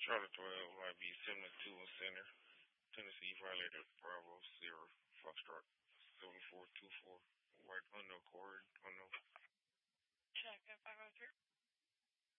Charlotte 12, YB 72 on center. Tennessee violated Bravo 0, Foxtrot 7424. White on the court on